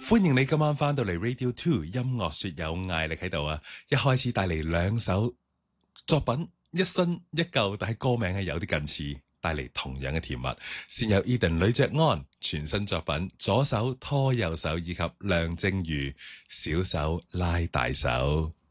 歡迎你今晚翻到嚟 Radio 2音樂說有艾力喺度啊！一開始帶嚟兩首作品，一新一舊，但係歌名係有啲近似，帶嚟同樣嘅甜蜜。先有 Eden 呂爵安全新作品，左手拖右手，以及梁靜茹小手拉大手。